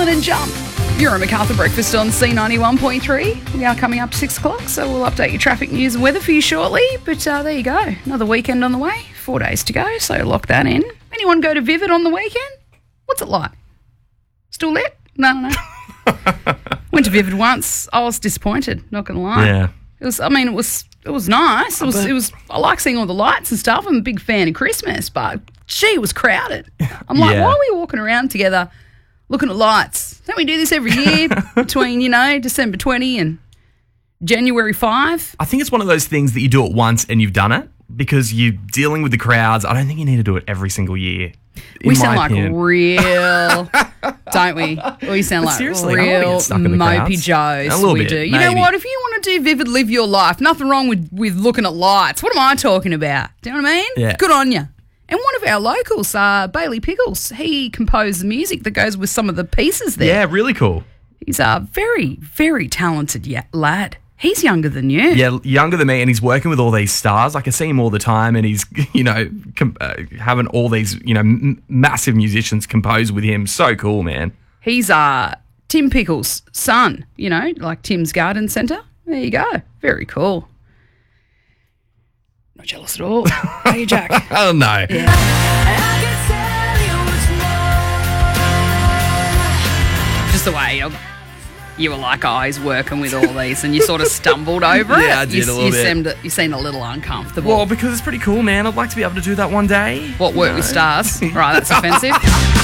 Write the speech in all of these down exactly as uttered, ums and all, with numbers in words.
Dylan and Jump. You're a MacArthur Breakfast on C ninety-one point three. We are coming up to six o'clock, so we'll update your traffic news and weather for you shortly. But uh, there you go. Another weekend on the way. Four days to go, so lock that in. Anyone go to Vivid on the weekend? What's it like? Still lit? No, no, no. Went to Vivid once. I was disappointed, not going to lie. Yeah. It was, I mean, it was it was nice. It was, it was. I like seeing all the lights and stuff. I'm a big fan of Christmas, but gee, it was crowded. I'm like, Yeah. why are we walking around together looking at lights? Don't we do this every year between, you know, December twentieth and January fifth? I think it's one of those things that you do it once and you've done it because you're dealing with the crowds. I don't think you need to do it every single year. in We my sound like opinion. real, don't we? We sound But like seriously, I don't wanna real get stuck in the mopey crowds. Joes. A little we bit, do. You know maybe. what? If you want to do Vivid, live your life. Nothing wrong with, with looking at lights. What am I talking about? Do you know what I mean? Yeah. Good on you. And one of our locals, uh, Bailey Pickles, he composed the music that goes with some of the pieces there. Yeah, really cool. He's a very, very talented ya- lad. He's younger than you. Yeah, younger than me, and he's working with all these stars. Like I see him all the time, and he's, you know, com- uh, having all these, you know, m- massive musicians compose with him. So cool, man. He's uh, Tim Pickles' son, you know, like Tim's Garden Centre. There you go. Very cool. Not jealous at all. Are you, Jack? Oh no. Just the way you, you were like, oh, he's working with all these, and you sort of stumbled over it. Yeah, I did you, a little you bit. Seemed, you seemed a little uncomfortable. Well, because it's pretty cool, man. I'd like to be able to do that one day. What, work You with know? stars? Right, that's offensive.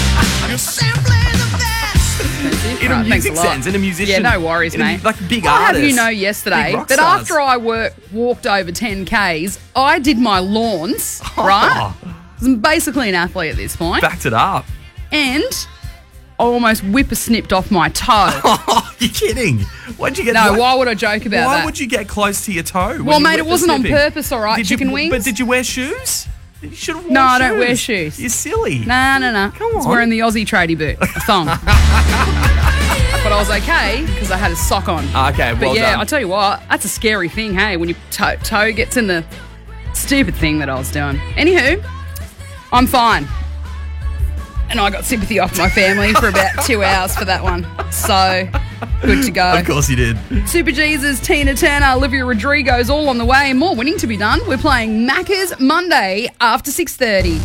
Offensive. In a Right, thanks music lot. sense, in a musician. Yeah, no worries, in a- mate. Like big I'll have artists. you know yesterday Big rock that stars. after I work, walked over ten kays, I did my lawns, right? I'm basically an athlete at this point. Backed it up. And I almost whipper-snipped off my toe. Oh, you're kidding. Why'd you get No, why, why would I joke about why that? would you get close to your toe? when Well, you mate, were it wasn't on whipper-snipping? purpose, all right, Did chicken you, wings. But did you wear shoes? You should have worn No, shoes. I don't wear shoes. You're silly. No, no, no. Come I was on. wearing the Aussie tradie boot, a thong. But I was okay because I had a sock on. Okay, well But yeah, done. I'll tell you what, that's a scary thing, hey, when your toe, toe gets in the stupid thing that I was doing. Anywho, I'm fine. And I got sympathy off my family for about two hours for that one. So, good to go. Of course you did. Super Jesus, Tina Turner, Olivia Rodrigo's all on the way and more winning to be done. We're playing Macca's Monday after six thirty.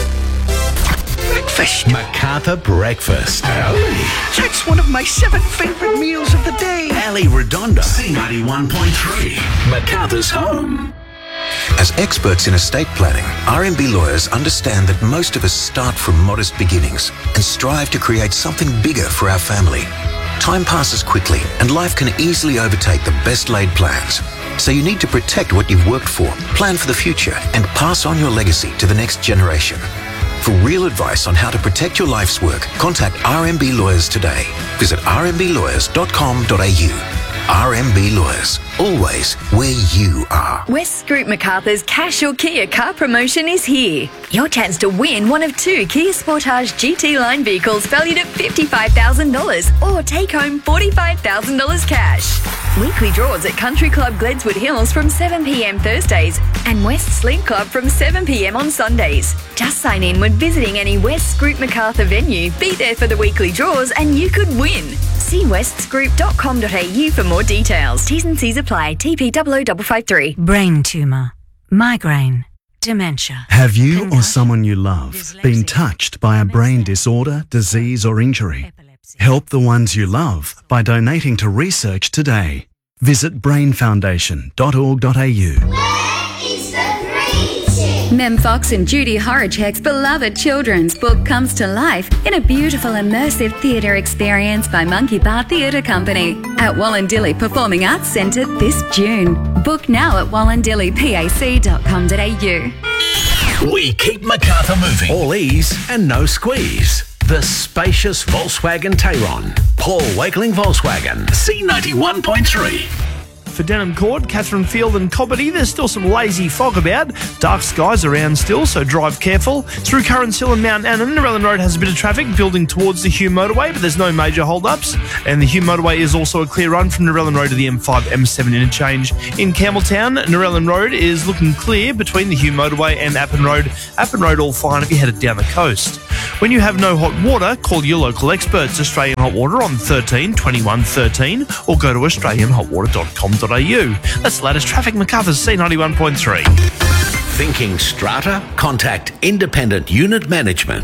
Breakfast. MacArthur Breakfast. That's one of my seven favourite meals of the day. Ali Redondo. C ninety-one point three. MacArthur's home. As experts in estate planning, R M B lawyers understand that most of us start from modest beginnings and strive to create something bigger for our family. Time passes quickly and life can easily overtake the best laid plans. So you need to protect what you've worked for, plan for the future, and pass on your legacy to the next generation. For real advice on how to protect your life's work, contact R M B Lawyers today. Visit r m b lawyers dot com dot a u. R M B Lawyers, always where you are. West Group MacArthur's Cash or Kia car promotion is here. Your chance to win one of two Kia Sportage G T line vehicles valued at fifty-five thousand dollars or take home forty-five thousand dollars cash. Weekly draws at Country Club Gledswood Hills from seven p m Thursdays and West Sleep Club from seven p m on Sundays. Just sign in when visiting any West Group MacArthur venue, be there for the weekly draws and you could win. See wests group dot com dot a u for more details. T's and C's apply. T P double O double five three. Brain tumour, migraine, dementia. Have you or someone you love been touched by a brain disorder, disease or injury? Help the ones you love by donating to research today. Visit brain foundation dot org dot a u. Mem Fox and Judy Horacek's beloved children's book comes to life in a beautiful immersive theatre experience by Monkey Bar Theatre Company at Wallandilly Performing Arts Centre this June. Book now at wallandilly pac dot com dot a u. We keep MacArthur moving. All ease and no squeeze. The spacious Volkswagen Tayron. Paul Wakeling Volkswagen. C ninety-one point three. for Denham Court, Catherine Field and Cobbitty. There's still some lazy fog about. Dark skies around still, so drive careful. Through Currans Hill and Mount Annan, Narellan Road has a bit of traffic building towards the Hume motorway, but there's no major hold-ups. And the Hume motorway is also a clear run from Narellan Road to the M five M seven interchange. In Campbelltown, Narellan Road is looking clear between the Hume motorway and Appin Road. Appin Road all fine if you're headed down the coast. When you have no hot water, call your local experts, Australian Hot Water, on thirteen twenty-one thirteen or go to australian hot water dot com dot a u. That's the latest traffic. Macarthur's C ninety-one point three. Thinking strata? Contact Independent Unit Management.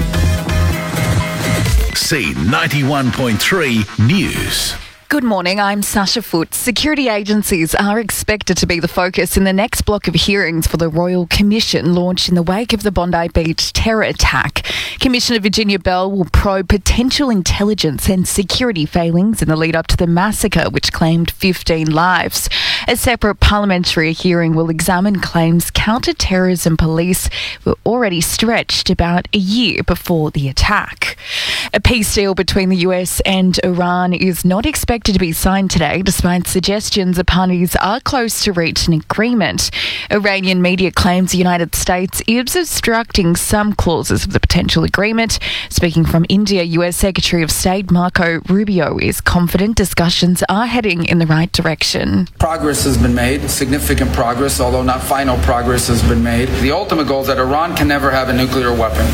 C ninety-one point three News. Good morning, I'm Sasha Foote. Security agencies are expected to be the focus in the next block of hearings for the Royal Commission launched in the wake of the Bondi Beach terror attack. Commissioner Virginia Bell will probe potential intelligence and security failings in the lead up to the massacre, which claimed fifteen lives. A separate parliamentary hearing will examine claims counter-terrorism police were already stretched about a year before the attack. A peace deal between the U S and Iran is not expected to be signed today, despite suggestions the parties are close to reach an agreement. Iranian media claims the United States is obstructing some clauses of the potential agreement. Speaking from India, U S Secretary of State Marco Rubio is confident discussions are heading in the right direction. Progress has been made, significant progress, although not final progress has been made. The ultimate goal is that Iran can never have a nuclear weapon.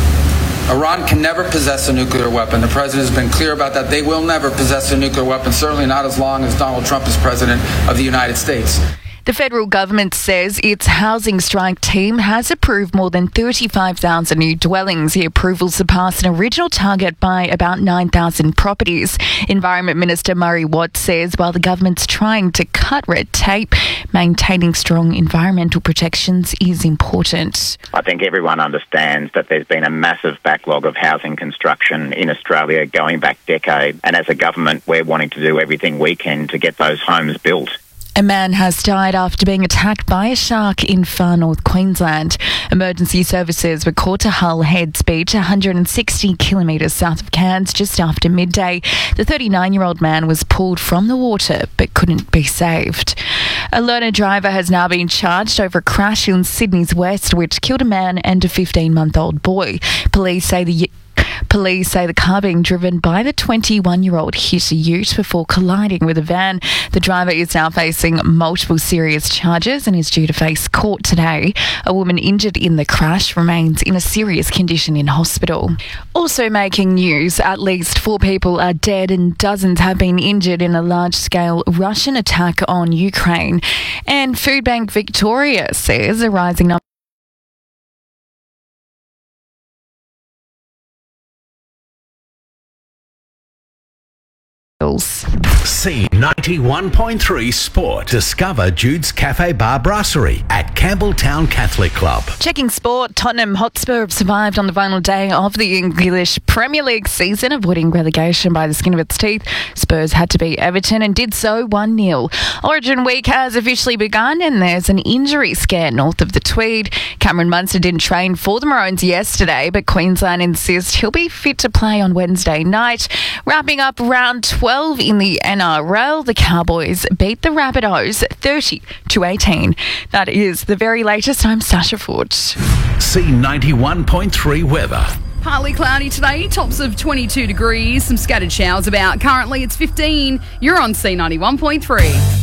Iran can never possess a nuclear weapon. The president has been clear about that. They will never possess a nuclear weapon, certainly not as long as Donald Trump is president of the United States. The federal government says its housing strike team has approved more than thirty-five thousand new dwellings. The approval surpassed an original target by about nine thousand properties. Environment Minister Murray Watt says while the government's trying to cut red tape, maintaining strong environmental protections is important. I think everyone understands that there's been a massive backlog of housing construction in Australia going back decades, and as a government we're wanting to do everything we can to get those homes built. A man has died after being attacked by a shark in far north Queensland. Emergency services were called to Hull Heads Beach, one hundred sixty kilometres south of Cairns, just after midday. The thirty-nine-year-old man was pulled from the water but couldn't be saved. A learner driver has now been charged over a crash in Sydney's west, which killed a man and a fifteen-month-old boy. Police say the Police say the car being driven by the twenty-one-year-old hit a ute before colliding with a van. The driver is now facing multiple serious charges and is due to face court today. A woman injured in the crash remains in a serious condition in hospital. Also making news, at least four people are dead and dozens have been injured in a large-scale Russian attack on Ukraine. And Food Bank Victoria says a rising number C ninety-one point three Sport. Discover Jude's Cafe Bar Brasserie at Campbelltown Catholic Club. Checking sport, Tottenham Hotspur have survived on the final day of the English Premier League season, avoiding relegation by the skin of its teeth. Spurs had to beat Everton and did so one nil. Origin week has officially begun and there's an injury scare north of the Tweed. Cameron Munster didn't train for the Maroons yesterday, but Queensland insists he'll be fit to play on Wednesday night. Wrapping up round twelve in the N R L, the Cowboys beat the Rabbitohs thirty to eighteen. That is the very latest. I'm Sasha Foote. C ninety-one point three weather. Partly cloudy today, tops of twenty-two degrees, some scattered showers about. Currently it's fifteen. You're on C ninety-one point three.